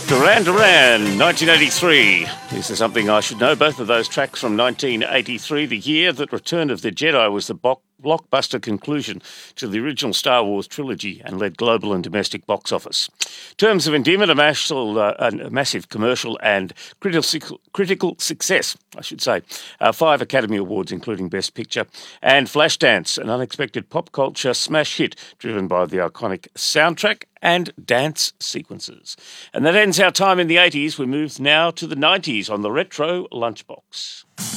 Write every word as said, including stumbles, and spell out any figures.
Duran Duran, nineteen eighty-three. This is something I should know. Both of those tracks from nineteen eighty-three, the year that Return of the Jedi was the bo- blockbuster conclusion to the original Star Wars trilogy and led global and domestic box office. Terms of endearment, a, massive, uh, a massive commercial and critical, critical success, I should say. Uh, five Academy Awards, including Best Picture, and Flashdance, an unexpected pop culture smash hit driven by the iconic soundtrack and dance sequences. And that ends our time in the eighties. We move now to the nineties on the Retro Lunchbox.